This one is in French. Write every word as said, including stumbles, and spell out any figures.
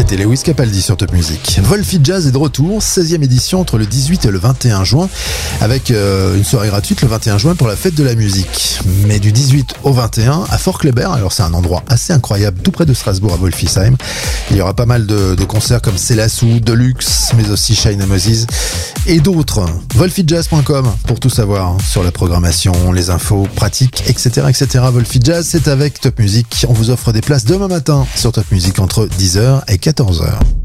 C'était Lewis Capaldi sur Top Music. Wolfie Jazz est de retour, seizième édition entre le dix-huit et le vingt et un juin, avec euh, une soirée gratuite le vingt et un juin pour la fête de la musique. Mais du dix-huit au vingt et un à Fort-Kléber, alors c'est un endroit assez incroyable, tout près de Strasbourg à Wolfisheim. Il y aura pas mal de, de concerts comme Célassou, Deluxe, mais aussi Shine and Moses et d'autres. wolfie jazz point com pour tout savoir sur la programmation, les infos pratiques, et cetera, et cetera. Wolfie Jazz, c'est avec Top Music. On vous offre des places demain matin sur Top Music entre dix heures et quatorze heures.